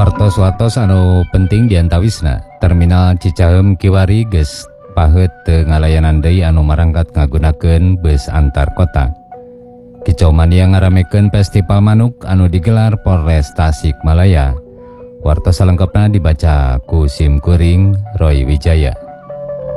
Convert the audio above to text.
Wartos-wartos anu penting diantawisna Terminal Cicaheum Kiwari geus paheut teu ngalayanan deui anu marangkat ngagunakeun bus antar kota. Kicau mania ngaramekeun festival manuk anu digelar Polres Tasikmalaya. Wartos salengkapna dibaca ku Sim Kuring Roy Wijaya.